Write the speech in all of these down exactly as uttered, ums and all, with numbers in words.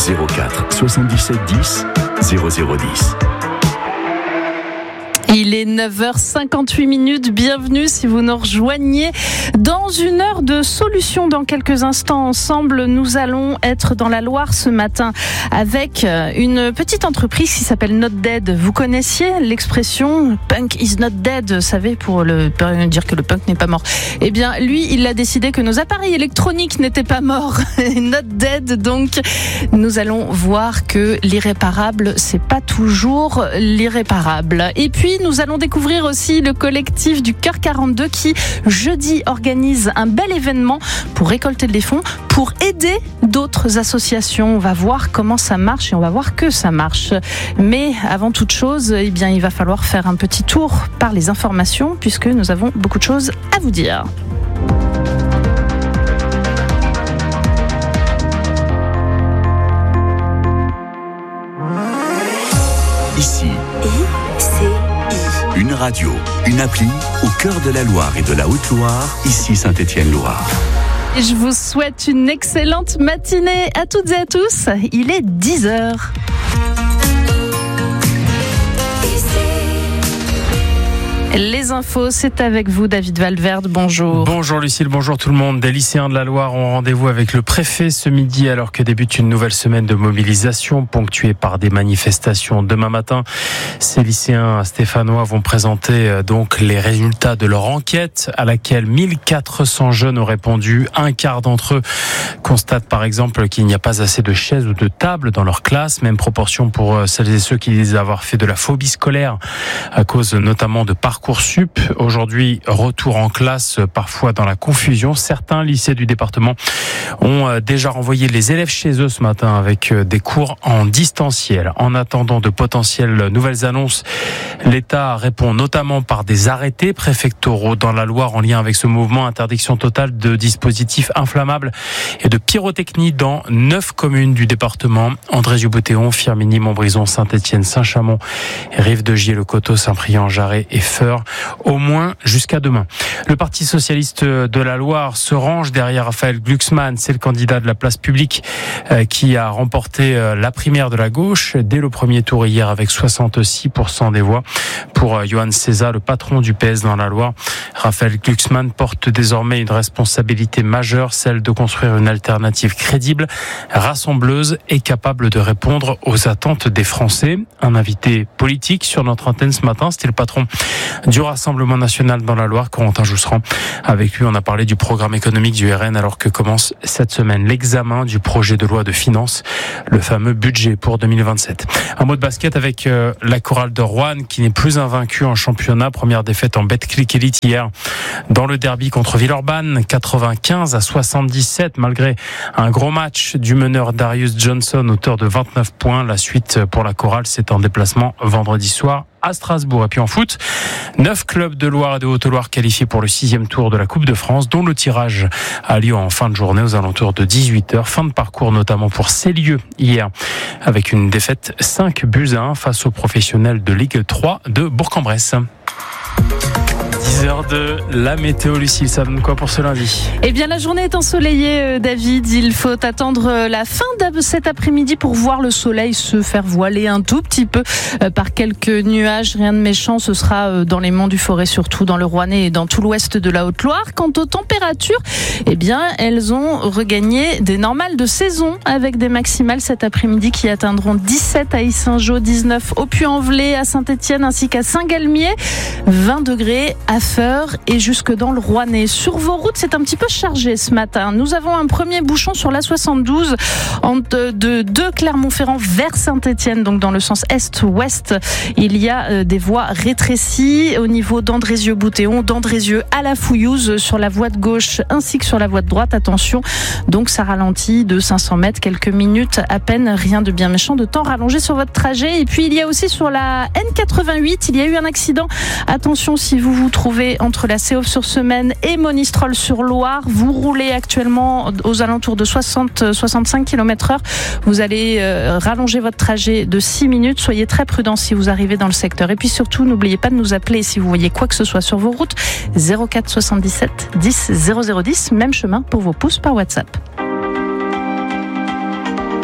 zéro quatre soixante-dix-sept dix zéro zéro dix. Il est neuf heures cinquante-huit minutes. Bienvenue si vous nous rejoignez dans une heure de solutions. Dans quelques instants ensemble, nous allons être dans la Loire ce matin avec une petite entreprise qui s'appelle Not Dead. Vous connaissiez l'expression punk is not dead, vous savez, pour le, dire que le punk n'est pas mort. Eh bien, lui, il a décidé que nos appareils électroniques n'étaient pas morts. Not dead, donc nous allons voir que l'irréparable, c'est pas toujours l'irréparable. Et puis, nous allons découvrir aussi le collectif du Cœur quarante-deux qui, jeudi, organise un bel événement pour récolter des fonds, pour aider d'autres associations. On va voir comment ça marche et on va voir que ça marche. Mais avant toute chose, eh bien, il va falloir faire un petit tour par les informations puisque nous avons beaucoup de choses à vous dire. Ici. I C I. Une radio, une appli au cœur de la Loire et de la Haute-Loire, ici Saint-Étienne-Loire. Et je vous souhaite une excellente matinée à toutes et à tous. Il est dix heures. Les infos, c'est avec vous, David Valverde. Bonjour. Bonjour Lucille, bonjour tout le monde. Des lycéens de la Loire ont rendez-vous avec le préfet ce midi alors que débute une nouvelle semaine de mobilisation ponctuée par des manifestations. Demain matin, ces lycéens stéphanois vont présenter donc les résultats de leur enquête à laquelle mille quatre cents jeunes ont répondu. Un quart d'entre eux constatent par exemple qu'il n'y a pas assez de chaises ou de tables dans leur classe. Même proportion pour celles et ceux qui disent avoir fait de la phobie scolaire à cause notamment de parcours Parcoursup. Aujourd'hui, retour en classe, parfois dans la confusion. Certains lycées du département ont déjà renvoyé les élèves chez eux ce matin avec des cours en distanciel. En attendant de potentielles nouvelles annonces, l'État répond notamment par des arrêtés préfectoraux dans la Loire en lien avec ce mouvement. Interdiction totale de dispositifs inflammables et de pyrotechnie dans neuf communes du département. Andrézieux-Bouthéon, Firminy, Montbrison, Saint-Étienne, Saint-Chamond, Rive-de-Gier, Le Coteau, Saint-Priant, Jarret et Feur. Au moins jusqu'à demain. Le Parti socialiste de la Loire se range derrière Raphaël Glucksmann. C'est le candidat de la place publique qui a remporté la primaire de la gauche dès le premier tour hier avec soixante-six pour cent des voix. Pour Johan César, le patron du P S dans la Loire, Raphaël Glucksmann porte désormais une responsabilité majeure, celle de construire une alternative crédible, rassembleuse et capable de répondre aux attentes des Français. Un invité politique sur notre antenne ce matin, c'était le patron du Rassemblement national dans la Loire, Corentin Jousserand. Avec lui, on a parlé du programme économique du R N alors que commence cette semaine l'examen du projet de loi de finances, le fameux budget pour deux mille vingt-sept. Un mot de basket avec euh, la chorale de Roanne qui n'est plus invaincue en championnat. Première défaite en Betclic Elite hier dans le derby contre Villeurbanne, quatre-vingt-quinze à soixante-dix-sept malgré un gros match du meneur Darius Johnson, auteur de vingt-neuf points. La suite pour la chorale, c'est en déplacement vendredi soir à Strasbourg. Et puis en foot, neuf clubs de Loire et de Haute-Loire qualifiés pour le sixième tour de la Coupe de France, dont le tirage a lieu en fin de journée aux alentours de dix-huit heures. Fin de parcours notamment pour Célieu hier, avec une défaite cinq buts à un face aux professionnels de Ligue trois de Bourg-en-Bresse. dix heures de la météo, Lucille, ça donne quoi pour ce lundi ? Eh bien, la journée est ensoleillée, David. Il faut attendre la fin de cet après-midi pour voir le soleil se faire voiler un tout petit peu par quelques nuages. Rien de méchant, ce sera dans les monts du Forêt, surtout dans le Rouennais et dans tout l'ouest de la Haute-Loire. Quant aux températures, eh bien, elles ont regagné des normales de saison avec des maximales cet après-midi qui atteindront dix-sept à Yssingeaux, dix-neuf au Puy-en-Velay, à Saint-Étienne ainsi qu'à Saint-Galmier, vingt degrés à Feur et jusque dans le Rouennais. Sur vos routes, c'est un petit peu chargé ce matin. Nous avons un premier bouchon sur l'A soixante-douze de, de, de Clermont-Ferrand vers Saint-Étienne, donc dans le sens est-ouest. Il y a des voies rétrécies au niveau d'Andrézieux-Bouthéon, d'Andrézieux à la Fouillouse sur la voie de gauche ainsi que sur la voie de droite. Attention, donc ça ralentit de cinq cents mètres, quelques minutes à peine, rien de bien méchant, de temps rallongé sur votre trajet. Et puis il y a aussi sur la N quatre-vingt-huit, il y a eu un accident. Attention si vous vous trouvez entre la Séauve-sur-Semaine et Monistrol-sur-Loire. Vous roulez actuellement aux alentours de soixante à soixante-cinq kilomètres heure. Vous allez euh, rallonger votre trajet de six minutes. Soyez très prudents si vous arrivez dans le secteur. Et puis surtout, n'oubliez pas de nous appeler si vous voyez quoi que ce soit sur vos routes. zéro quatre soixante-dix-sept dix zéro zéro dix. Même chemin pour vos pouces par WhatsApp. Ici, ça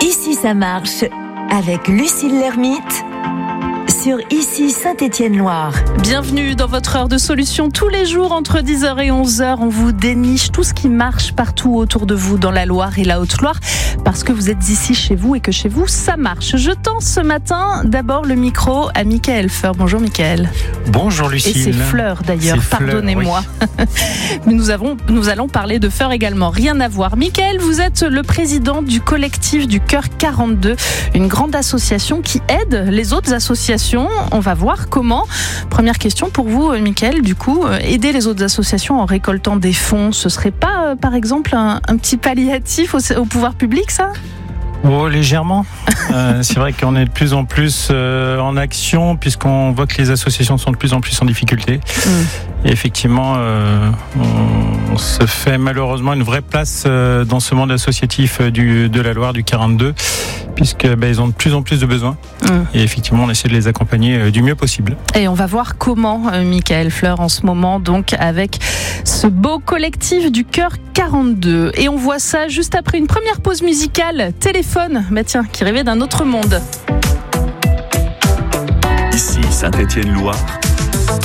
ça marche avec Lucille Lermite sur Ici Saint-Étienne-Loire. Bienvenue dans votre heure de solution. Tous les jours entre dix heures et onze heures, on vous déniche tout ce qui marche partout autour de vous dans la Loire et la Haute-Loire parce que vous êtes ici chez vous et que chez vous ça marche. Je tends ce matin d'abord le micro à Michael Fleur. Bonjour Michael. Bonjour Lucille. Et c'est Fleur d'ailleurs, c'est pardonnez-moi. Fleur, oui. Mais nous, avons, nous allons parler de Fleur également, rien à voir. Michael, vous êtes le président du collectif du Cœur quarante-deux, une grande association qui aide les autres associations. On va voir comment. Première question pour vous, Michael, du coup, aider les autres associations en récoltant des fonds, ce serait pas, par exemple, un, un petit palliatif au, au pouvoir public, ça ? Oh, légèrement. euh, c'est vrai qu'on est de plus en plus euh, en action puisqu'on voit que les associations sont de plus en plus en difficulté. Mmh. Et effectivement, euh, on, on se fait malheureusement une vraie place euh, dans ce monde associatif du, de la Loire, du quarante-deux, puisque bah, ils ont de plus en plus de besoins. Mmh. Et effectivement, on essaie de les accompagner euh, du mieux possible. Et on va voir comment, euh, Michael Fleur, en ce moment, donc avec ce beau collectif du Cœur quarante-deux. Et on voit ça juste après une première pause musicale. Téléphone, bah tiens, qui rêvait d'un autre monde. Ici Saint-Étienne-Loire,